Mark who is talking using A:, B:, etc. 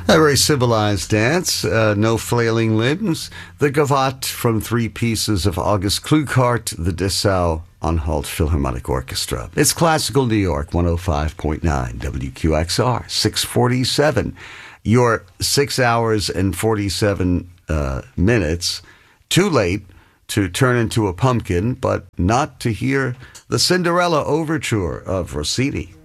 A: A very civilized dance, no flailing limbs. The gavotte from three pieces of August Klughardt, the Dessau Anhalt Philharmonic Orchestra. It's Classical New York, 105.9 WQXR, 647. Your 6 hours and 47 minutes. Too late to turn into a pumpkin, but not to hear the Cinderella Overture of Rossini.